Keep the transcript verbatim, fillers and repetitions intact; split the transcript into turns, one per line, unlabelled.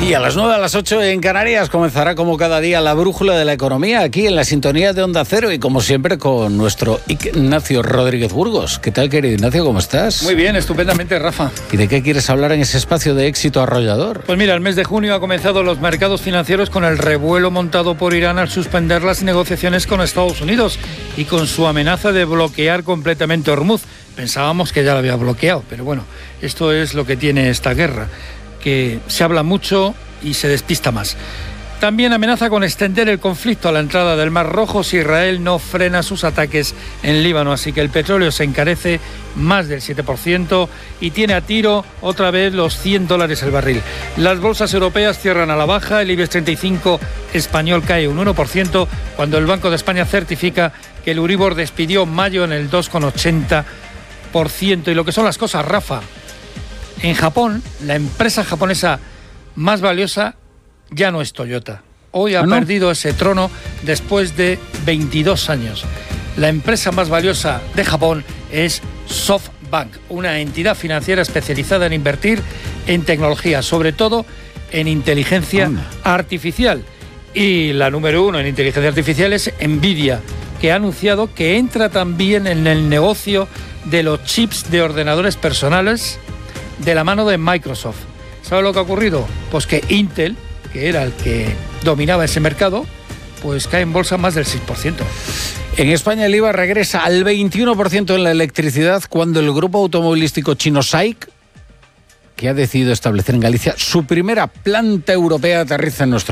Y a las nueve, a las ocho en Canarias comenzará como cada día la brújula de la economía aquí en la sintonía de Onda Cero y como siempre con nuestro Ignacio Rodríguez Burgos. ¿Qué tal, querido Ignacio? ¿Cómo estás?
Muy bien, estupendamente, Rafa.
¿Y de qué quieres hablar en ese espacio de éxito arrollador?
Pues mira, el mes de junio ha comenzado los mercados financieros con el revuelo montado por Irán al suspender las negociaciones con Estados Unidos y con su amenaza de bloquear completamente Hormuz. Pensábamos que ya lo había bloqueado, pero bueno, esto es lo que tiene esta guerra, que se habla mucho y se despista más. También amenaza con extender el conflicto a la entrada del Mar Rojo si Israel no frena sus ataques en Líbano. Así que el petróleo se encarece más del siete por ciento y tiene a tiro otra vez los cien dólares el barril. Las bolsas europeas cierran a la baja, el IBEX treinta y cinco español cae un uno por ciento cuando el Banco de España certifica que el Euribor despidió mayo en el dos coma ochenta por ciento. Y lo que son las cosas, Rafa, en Japón, la empresa japonesa más valiosa ya no es Toyota. Hoy ha
¿Ah, no?
perdido ese trono después de veintidós años. La empresa más valiosa de Japón es SoftBank, una entidad financiera especializada en invertir en tecnología, sobre todo en inteligencia
Anda.
artificial. Y la número uno en inteligencia artificial es Nvidia, que ha anunciado que entra también en el negocio de los chips de ordenadores personales de la mano de Microsoft. ¿Sabe lo que ha ocurrido? Pues que Intel, que era el que dominaba ese mercado, pues cae en bolsa más del seis por ciento.
En España el I V A regresa al veintiuno por ciento en la electricidad cuando el grupo automovilístico chino S A I C, que ha decidido establecer en Galicia su primera planta europea, aterriza en nuestro